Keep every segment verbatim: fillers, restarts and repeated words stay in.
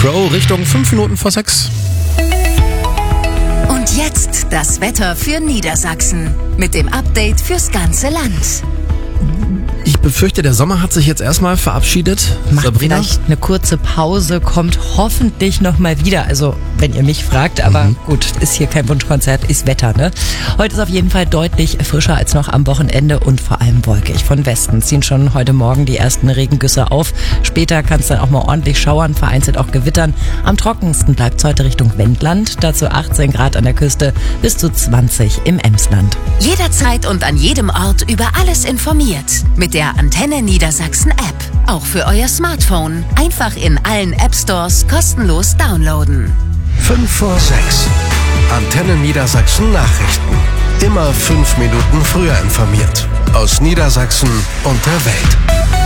Crow Richtung fünf Minuten vor sechs. Und jetzt das Wetter für Niedersachsen mit dem Update fürs ganze Land. Ich befürchte, der Sommer hat sich jetzt erstmal verabschiedet. Macht Sabrina? vielleicht eine kurze Pause, kommt hoffentlich nochmal wieder. Also, wenn ihr mich fragt, aber mhm. gut, ist hier kein Wunschkonzert, ist Wetter, ne? Heute ist auf jeden Fall deutlich frischer als noch am Wochenende und vor allem wolkig. Von Westen ziehen schon heute Morgen die ersten Regengüsse auf. Später kann es dann auch mal ordentlich schauern, vereinzelt auch gewittern. Am trockensten bleibt es heute Richtung Wendland. Dazu achtzehn Grad an der Küste, bis zu zwanzig im Emsland. Jederzeit und an jedem Ort über alles informiert. Mit der Antenne Niedersachsen App. Auch für euer Smartphone. Einfach in allen App Stores kostenlos downloaden. fünf vor sechs. Antenne Niedersachsen Nachrichten. Immer fünf Minuten früher informiert. Aus Niedersachsen und der Welt.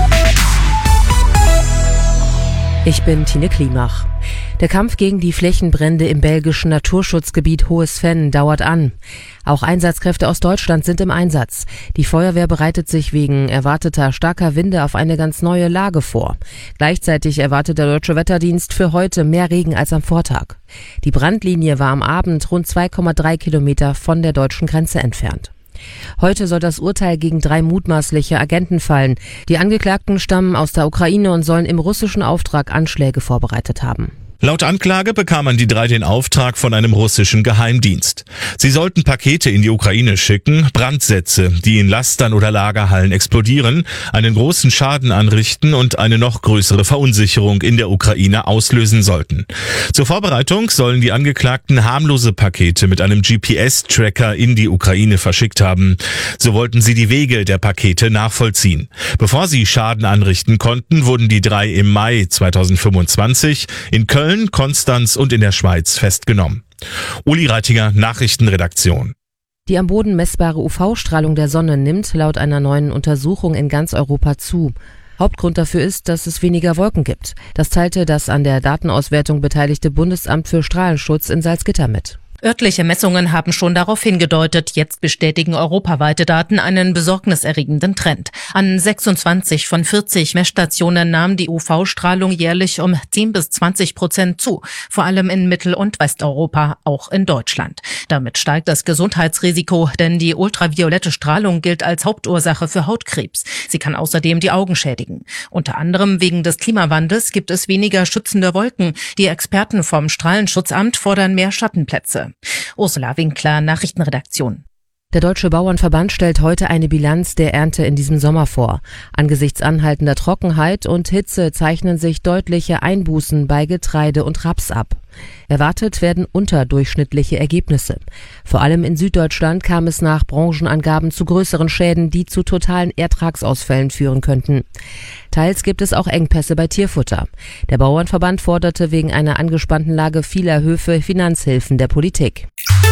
Ich bin Tine Klimach. Der Kampf gegen die Flächenbrände im belgischen Naturschutzgebiet Hohes Venn dauert an. Auch Einsatzkräfte aus Deutschland sind im Einsatz. Die Feuerwehr bereitet sich wegen erwarteter starker Winde auf eine ganz neue Lage vor. Gleichzeitig erwartet der Deutsche Wetterdienst für heute mehr Regen als am Vortag. Die Brandlinie war am Abend rund zwei Komma drei Kilometer von der deutschen Grenze entfernt. Heute soll das Urteil gegen drei mutmaßliche Agenten fallen. Die Angeklagten stammen aus der Ukraine und sollen im russischen Auftrag Anschläge vorbereitet haben. Laut Anklage bekamen die drei den Auftrag von einem russischen Geheimdienst. Sie sollten Pakete in die Ukraine schicken, Brandsätze, die in Lastern oder Lagerhallen explodieren, einen großen Schaden anrichten und eine noch größere Verunsicherung in der Ukraine auslösen sollten. Zur Vorbereitung sollen die Angeklagten harmlose Pakete mit einem G P S-Tracker in die Ukraine verschickt haben. So wollten sie die Wege der Pakete nachvollziehen. Bevor sie Schaden anrichten konnten, wurden die drei im Mai zweitausendfünfundzwanzig in Köln, Konstanz und in der Schweiz festgenommen. Uli Reitiger, Nachrichtenredaktion. Die am Boden messbare U V-Strahlung der Sonne nimmt laut einer neuen Untersuchung in ganz Europa zu. Hauptgrund dafür ist, dass es weniger Wolken gibt. Das teilte das an der Datenauswertung beteiligte Bundesamt für Strahlenschutz in Salzgitter mit. Örtliche Messungen haben schon darauf hingedeutet, jetzt bestätigen europaweite Daten einen besorgniserregenden Trend. An sechsundzwanzig von vierzig Messstationen nahm die U V-Strahlung jährlich um zehn bis zwanzig Prozent zu, vor allem in Mittel- und Westeuropa, auch in Deutschland. Damit steigt das Gesundheitsrisiko, denn die ultraviolette Strahlung gilt als Hauptursache für Hautkrebs. Sie kann außerdem die Augen schädigen. Unter anderem wegen des Klimawandels gibt es weniger schützende Wolken. Die Experten vom Strahlenschutzamt fordern mehr Schattenplätze. Ursula Winkler, Nachrichtenredaktion. Der Deutsche Bauernverband stellt heute eine Bilanz der Ernte in diesem Sommer vor. Angesichts anhaltender Trockenheit und Hitze zeichnen sich deutliche Einbußen bei Getreide und Raps ab. Erwartet werden unterdurchschnittliche Ergebnisse. Vor allem in Süddeutschland kam es nach Branchenangaben zu größeren Schäden, die zu totalen Ertragsausfällen führen könnten. Teils gibt es auch Engpässe bei Tierfutter. Der Bauernverband forderte wegen einer angespannten Lage vieler Höfe Finanzhilfen der Politik.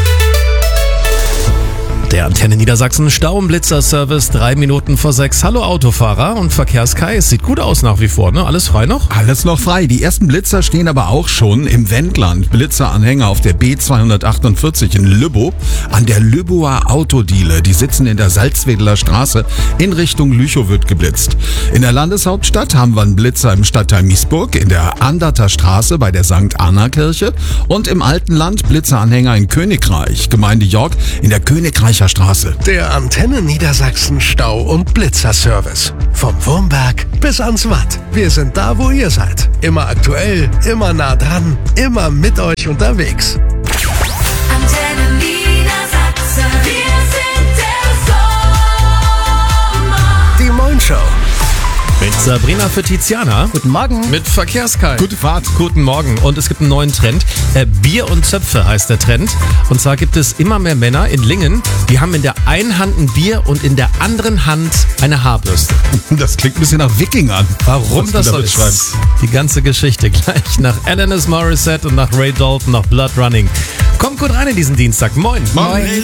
Der Antenne Niedersachsen Staublitzer-Service, drei Minuten vor sechs. Hallo Autofahrer und Verkehrskai, es sieht gut aus nach wie vor, ne? Alles frei noch? Alles noch frei. Die ersten Blitzer stehen aber auch schon im Wendland. Blitzeranhänger auf der B zweihundertachtundvierzig in Lübbow. An der Lübbower Autodiele, die sitzen in der Salzwedler Straße in Richtung Lüchow wird geblitzt. In der Landeshauptstadt haben wir einen Blitzer im Stadtteil Miesburg, in der Anderter Straße bei der Sankt Anna Kirche und im Altenland Blitzeranhänger in Königreich, Gemeinde York in der Königreicher Straße. Der Antenne Niedersachsen Stau- und Blitzerservice. Vom Wurmberg bis ans Watt. Wir sind da, wo ihr seid. Immer aktuell, immer nah dran, immer mit euch unterwegs. Antenne Niedersachsen. Wir sind der Sommer. Die Moin Show. Mit Sabrina für Tiziana. Guten Morgen. Mit Verkehrskai. Gute Fahrt. Guten Morgen. Und es gibt einen neuen Trend. Äh, Bier und Zöpfe heißt der Trend. Und zwar gibt es immer mehr Männer in Lingen, die haben in der einen Hand ein Bier und in der anderen Hand eine Haarbürste. Das klingt ein bisschen nach Wikingern. Warum das so ist, die ganze Geschichte gleich nach Alanis Morissette und nach Ray Dalton, nach Blood Running. Kommt gut rein in diesen Dienstag. Moin. Moin.